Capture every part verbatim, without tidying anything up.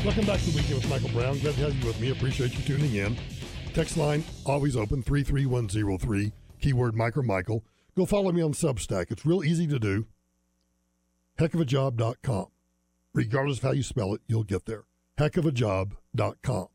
Welcome back to the Weekend with Michael Brown. Glad to have you with me. Appreciate you tuning in. Text line always open, three three one zero three, keyword Mike or Michael. Go follow me on Substack. It's real easy to do. heck of a job dot com. Regardless of how you spell it, you'll get there. heck of a job dot com.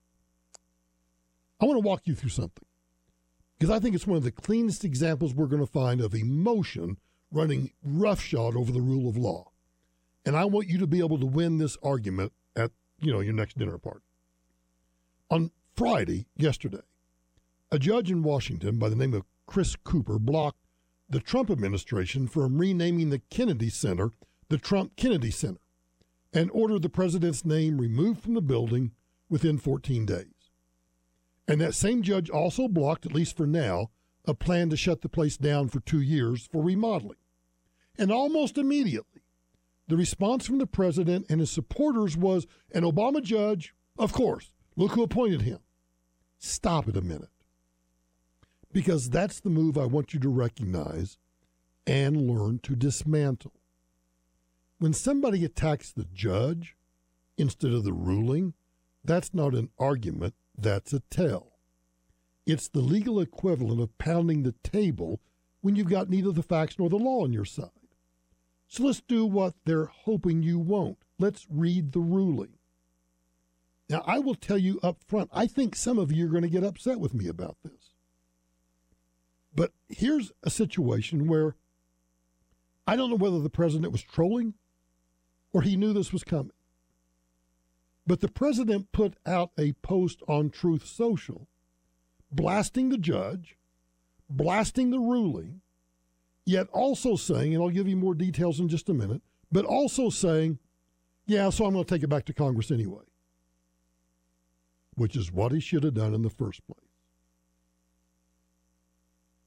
I want to walk you through something because I think it's one of the cleanest examples we're going to find of emotion running roughshod over the rule of law. And I want you to be able to win this argument at, you know, your next dinner party. On Friday, yesterday, a judge in Washington by the name of Chris Cooper blocked the Trump administration from renaming the Kennedy Center the Trump Kennedy Center and ordered the president's name removed from the building within fourteen days. And that same judge also blocked, at least for now, a plan to shut the place down for two years for remodeling. And almost immediately, the response from the president and his supporters was an Obama judge, of course, look who appointed him. Stop it a minute. Because that's the move I want you to recognize and learn to dismantle. When somebody attacks the judge instead of the ruling, that's not an argument, that's a tell. It's the legal equivalent of pounding the table when you've got neither the facts nor the law on your side. So let's do what they're hoping you won't. Let's read the ruling. Now, I will tell you up front, I think some of you are going to get upset with me about this. But here's a situation where I don't know whether the president was trolling or he knew this was coming. But the president put out a post on Truth Social blasting the judge, blasting the ruling, yet also saying, and I'll give you more details in just a minute, but also saying, yeah, so I'm going to take it back to Congress anyway, which is what he should have done in the first place.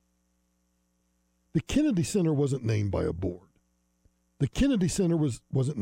The Kennedy Center wasn't named by a board. The Kennedy Center was, wasn't